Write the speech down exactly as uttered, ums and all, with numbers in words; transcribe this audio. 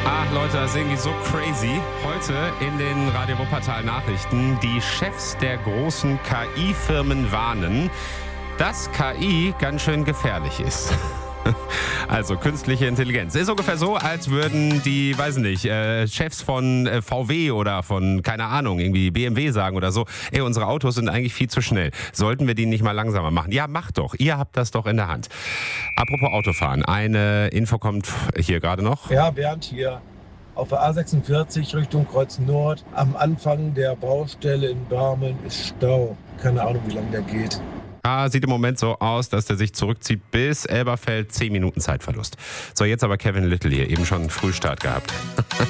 Ach Leute, das ist irgendwie so crazy. Heute in den Radio Wuppertal Nachrichten, die Chefs der großen K I-Firmen warnen, dass K I ganz schön gefährlich ist. Also künstliche Intelligenz. Ist ungefähr so, als würden die, weiß nicht, äh, Chefs von äh, V W oder von, keine Ahnung, irgendwie B M W sagen oder so, ey, unsere Autos sind eigentlich viel zu schnell. Sollten wir die nicht mal langsamer machen? Ja, macht doch. Ihr habt das doch in der Hand. Apropos Autofahren, eine Info kommt hier gerade noch. Ja, Bernd hier. Auf der A sechsundvierzig Richtung Kreuz Nord. Am Anfang der Baustelle in Barmen ist Stau. Keine Ahnung, wie lange der geht. Ah, sieht im Moment so aus, dass der sich zurückzieht bis Elberfeld. zehn Minuten Zeitverlust. So, jetzt aber Kevin Little hier. Eben schon einen Frühstart gehabt.